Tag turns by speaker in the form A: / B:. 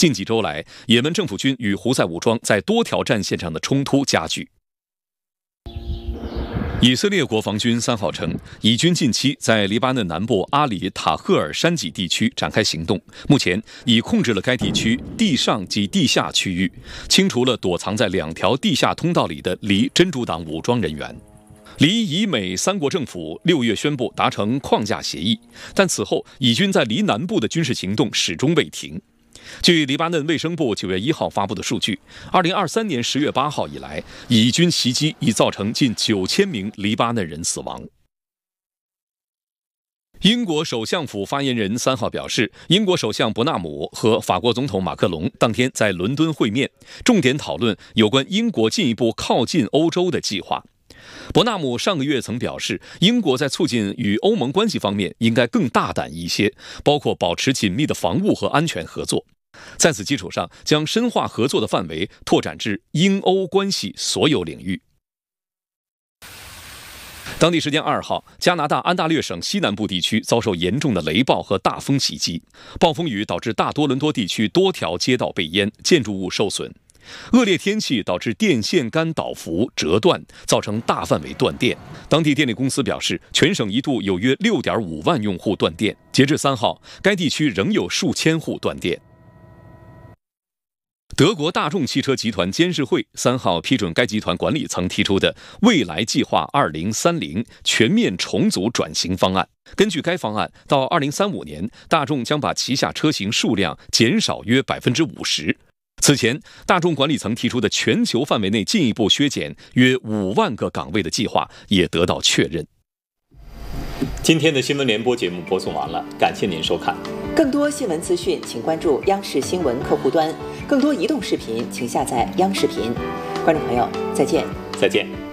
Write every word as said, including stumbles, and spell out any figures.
A: 近几周来，也门政府军与胡塞武装在多条战线上的冲突加剧。以色列国防军三号称，以军近期在黎巴嫩南部阿里塔赫尔山脊地区展开行动，目前已控制了该地区地上及地下区域，清除了躲藏在两条地下通道里的黎真主党武装人员。黎以美三国政府六月宣布达成框架协议，但此后以军在黎南部的军事行动始终未停。据黎巴嫩卫生部九月一号发布的数据，二零二三年十月八号以来，以军袭击已造成近九千名黎巴嫩人死亡。英国首相府发言人三号表示，英国首相伯纳姆和法国总统马克龙当天在伦敦会面，重点讨论有关英国进一步靠近欧洲的计划。伯纳姆上个月曾表示，英国在促进与欧盟关系方面应该更大胆一些，包括保持紧密的防务和安全合作。在此基础上，将深化合作的范围拓展至英欧关系所有领域。当地时间二号，加拿大安大略省西南部地区遭受严重的雷暴和大风袭击，暴风雨导致大多伦多地区多条街道被淹，建筑物受损。恶劣天气导致电线杆倒伏折断，造成大范围断电。当地电力公司表示，全省一度有约 六点五万用户断电。截至三号，该地区仍有数千户断电。德国大众汽车集团监事会三号批准该集团管理层提出的未来计划二零三零全面重组转型方案。根据该方案，到二零三五年，大众将把旗下车型数量减少约 百分之五十。此前，大众管理层提出的全球范围内进一步削减约五万个岗位的计划也得到确认。
B: 今天的新闻联播节目播送完了，感谢您收看。
C: 更多新闻资讯，请关注央视新闻客户端。更多移动视频，请下载央视频。观众朋友，再见。
B: 再见。